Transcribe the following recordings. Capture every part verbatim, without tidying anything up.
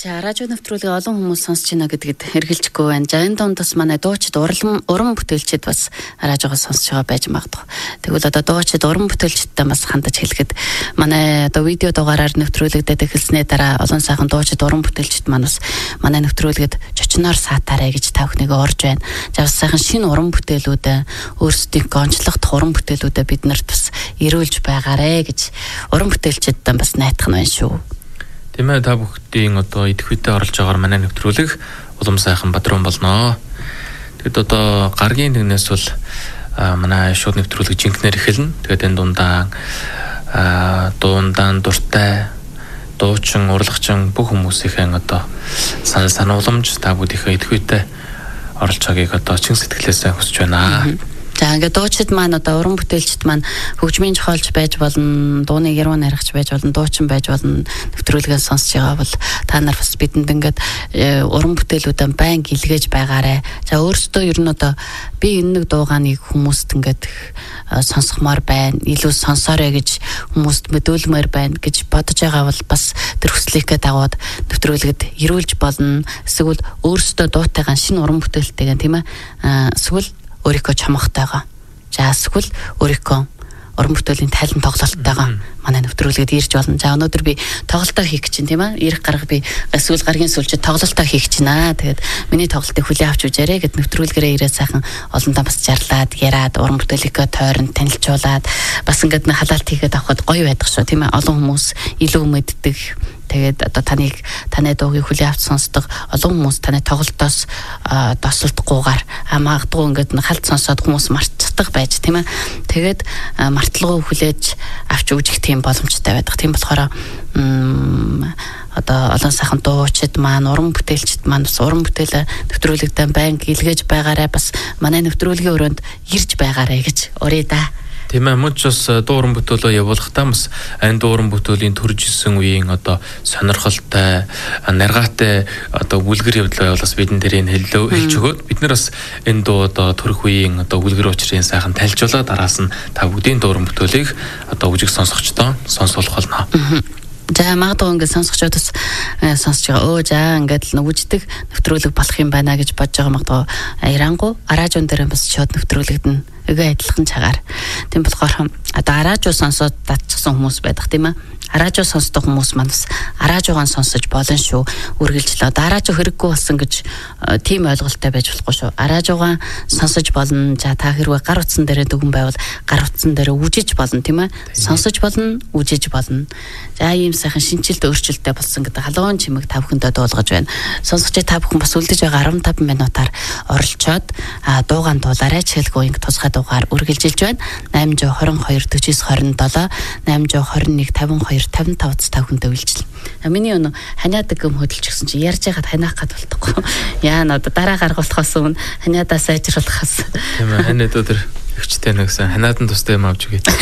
За радио нэвтрүүлгийг олон хүмүүс сонсч байна гэдэгт хэргэлжгүй байна. За энэ дундас манай дуучид уран уран бүтээлчид бас радиогоо сонсч байгаа байж магадгүй. Тэгвэл одоо дуучид уран бүтээлчидтэй бас хандаж хэлэхэд манай одоо видео дугаараар нэвтрүүлэгдээд эхэлснээр дараа олон сайхан дуучид уран бүтээлчид маань бас манай нэвтрүүлгээд чочноор саатаарэ гэж та бүхнийг орж байна. За бас сайхан шинэ уран бүтээлүүдээ өөрсдийнхөө онцлогдох уран бүтээлүүдээ биднэрт бас ирүүлж байгаарэ гэж уран бүтээлчидтэй бас найтах нь байна шүү. Тиймээ та бүхдийн одоо идэвхтэй оролж байгаагаар манай нэвтрүүлэг улам сайхан бадрун болно. Тэгэд одоо гаргийн нэгнээс бол манай шууд нэвтрүүлэг жинкнэр эхэлнэ. Тэгээд энэ дундаа дуундаан дуртай дуучин урлагчин бүх хүмүүсийн одоо санал санууламж та бүдийнхээ идэвхтэй оролж байгааг одоо чин сэтгэлээсээ хүсэж байна. За ингээд дуучид маань одоо уран бүтээлчд маань хөгжмийн зохиолч байж болно, дууны яруу наригч байж болно, дуучин байж болно, нэвтрүүлгээ сонсож байгаа бол та нар бас бидэнд ингээд уран бүтээлүүдэн байн илгээж байгаарэ. За өөрсдөө ер нь одоо би энэ нэг дуугааныг хүмүүст ингээд сонсгомоор байна, илүү сонсоорой гэж хүмүүст мэдүүлмээр байна гэж бодож байгаа бол бас тэр хүслийхээ дагууд нэвтрүүлгэд ирүүлж болно. Эсвэл өөрсдөө дуутайгаан шинэ уран бүтээлтэйгэн тийм ээ. Эсвэл өөрийнхөө чамхтайгаа. За эсвэл өөрийнхөө уран бүтээлийн тайлан тоглолттойгоо манай нэвтрүүлгээд ирж болно. За өнөөдөр би тоглолтоо хийх гэж байна тийм ээ. Ирэх гарга би эсвэл гаргийн сүлжид тоглолтоо хийх гэж байна. Тэгээд миний тоглолтыг хүлээн авч үзээрэй гэд нэвтрүүлгээрээ ирээд сайхан олондоо бас жарлаад, яраад, уран бүтээлийнхөө тойронд танилцуулаад бас ингээд нэг халаалт хийгээд авахд гоё байдаг шүү тийм ээ. Олон хүмүүс илүү мэддэг. Тэгээд одоо таныг таны дуугийг хүлээн авч сонсдог олон хүмүүс таны тоглолтоос досолдохгүйгээр магадгүй ингээд халт сонсоод хүмүүс мартдаг байж тийм ээ. Тэгээд марталгүй хүлээж авч үзэх тийм боломжтой байдаг. Тийм болохоор одоо олон сайхан дуучид маань, уран бүтээлчид маань бас уран бүтээлээ нэвтрүүлэгдэн байнга илгээж байгаарэ, бас манай нэвтрүүлгийн өрөөнд ирж байгаарэ гэж урья да. Тийм ээ, мөн ч бас дууран бүтээлөө явуулахдаа бас энэ дууран бүтээлийн төржсэн үеийн одоо сонирхолтой, наргаатай одоо үлгэр явдлаа явуулаас бидэн дээрээ хэллөө хэлж өгөөд бид нар бас энэ дуу одоо төрөх үеийн одоо үлгэр учрын сайхан тайлжуулаад араас нь та бүгдийн дууран бүтээлийг одоо үжиг сонсогчдоо сонсуулах болно. За магадгүй ингээд сонсогчдоос сонсож байгаа. Өө за ингээд л үждэг нэвтрүүлэг болох юм байна гэж бодож байгаа магадгүй Ирангу аражун дээр бас шууд нэвтрүүлэгдэн өгээ адилхан цагаар. Тийм болохоор одоо аражуу сонсоод татчихсан хүмүүс байдаг тийм ээ. Аражуу сонсдог хүмүүс маань бас аражуугаан сонсож болно шүү. Үргэлжлээ. Одоо аражуу хэрэггүй болсон гэж тийм ойлголттой байж болохгүй шүү. Аражуугаан сонсож болно. За та хэрвээ гар утсан дээрээ дүгэн байвал гар утсан дээрээ үжиж болно тийм ээ. Сонсож болно, үжиж болно. За ийм сайхан шинжилт өөрчлөлттэй болсон гэдэг халуун чимэг та бүхэндээ дуулгаж байна. Сонсогчид та бүхэн бас үлдэж байгаа арван таван минутаар оролцоод дуугаан дуулаарай. Чэлгөөing тусгай дугаар үргэлжилж байна. найман хоёр хоёр дөрвис хорин долоо найман хоёр нэг тавин хоёр тавин тавд та бүхэндээ үйлчлэн. Миний өнөө ханиадаг юм хөдөлж гисэн чи ярьж байгаад ханиах гад болтохгүй. Яа н одоо дараа гаргуулахаас өмнө ханиадаа сайжруулахаас. Тийм ээ, ханиад өдөр өвчтэй нэгсэн ханаадан тустай юм авч үгээд.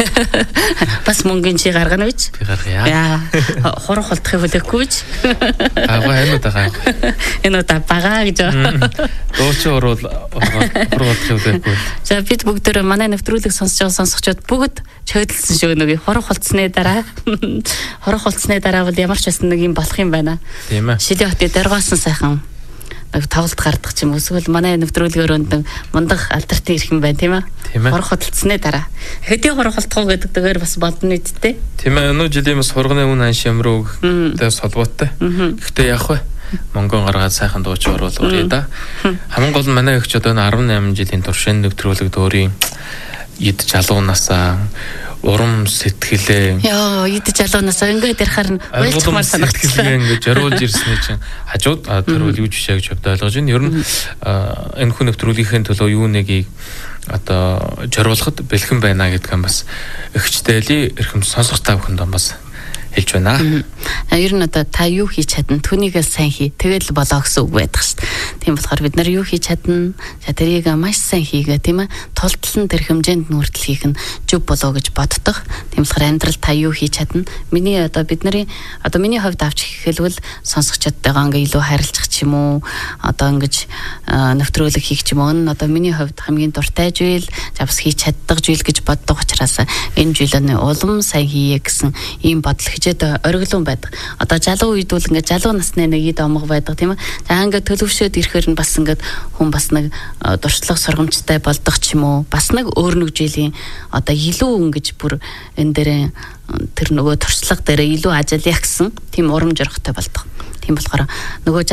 Бас мөнгөний чи гаргана үуч? Би гаргая. Яа, хурах болтохыг хүлээхгүйч. Аагаа энэ удаа гай. Энэ удаа бага гэж. Дуучин уруул хурах болтохыг хүлээхгүй. За бид бүгдөө манай нэвтрүүлэг сонсож байгаа сонсогчдод бүгд чөйдөлсөн шүү нөгөө хурах болцсны дараа. Хурах болцсны дараа бол ямар ч байсан нэг юм болох юм байна. Тийм ээ. Шилээ хотод дөргөөсөн сайхан тоглолт гардаг ч юм уу. Эсвэл манай нэвтрүүлгээр өндөг мундаг альтернатив ирэх юм байна тийм ээ. Хурах болцсны дараа. Хэдийн хурах болтгоо гэдэг дэгээр бас бодно үсттэй. Тийм ээ. Өнөө жилийн бас хурганы үн анш ямруу гэдэг солбоотой. Гэхдээ яах вэ? Монгон гаргаад сайхан дууч оруул урья да. Хамгийн гол нь манай ихч одоо арван найман жилийн туршийн нэвтрүүлэгд өөрийн ид жалуунасаа урам сэтгэлээ яа идэж алуунасаа ингээд ярихаар нь уйлчмаар санагдчихлаа. Ингээд жаруулж ирсний чинь хажууд тэр үл юу жишээ гэж ойлгож байна. Ер нь энэ хүн нэвтрүүлгийнхээ төлөө юу нэгийг одоо жаруулахад бэлхэн байна гэдэг нь бас ихчтэйли эрхэм сонсох та бүхэнд бас хэлж байна. Ер нь одоо та юу хийж чадна түүнийгээ сайн хий тэгэл болоо гэсэн үг байдаг шүү дээ. Тийм болохоор бид нар юу хийж чадна? За тэрийг маш сайн хийгээ тийм ээ. Тултлан тэр хэмжээнд нүртэл хийх нь зөв болоо гэж боддог. Тийм болохоор амьдрал та юу хийж чадна? Миний одоо бидний одоо миний хувьд авч хэлбэл сонсогчдтойгоо ингээ илүү харилцах ч юм уу, одоо ингэж нэвтрүүлэг хийх ч юм уу. Одоо миний хувьд хамгийн дуртай зүйл, завс хийж чаддаг зүйл гэж боддог учраас энэ зүйлээ улам сайн хийе гэсэн ийм бодол хичээд ориглон байдаг. Одоо залуу үед бол ингээ залуу насны нэг ид омго байдаг тийм ээ. За ингээ төлөвшөөд ирэхээр нь бас ингээ хүн бас нэг дуршлаг сургамжтай болдог ч юм уу. Бас нэг өөр нэг жилийн одоо илүү ингэж бүр энэ дээр тэр нөгөө туршлага дээр илүү ажиллая гэсэн тийм урам зоригтой болдог. Тийм болохоор нөгөө